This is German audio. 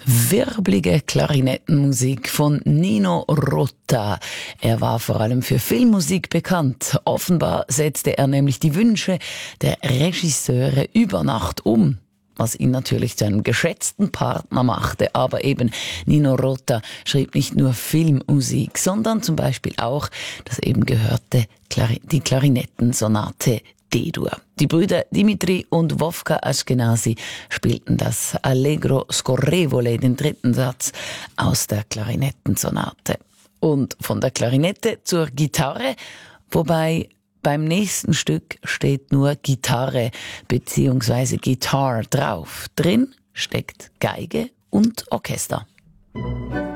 Wirblige Klarinettenmusik von Nino Rota. Er war vor allem für Filmmusik bekannt. Offenbar setzte er nämlich die Wünsche der Regisseure über Nacht um, was ihn natürlich zu einem geschätzten Partner machte. Aber eben, Nino Rota schrieb nicht nur Filmmusik, sondern zum Beispiel auch das eben gehörte die Klarinettensonate D-Dur. Die Brüder Dimitri und Wovka Ashkenazy spielten das Allegro scorrevole, den dritten Satz aus der Klarinettensonate. Und von der Klarinette zur Gitarre, wobei beim nächsten Stück steht nur Gitarre bzw. Guitar drauf. Drin steckt Geige und Orchester.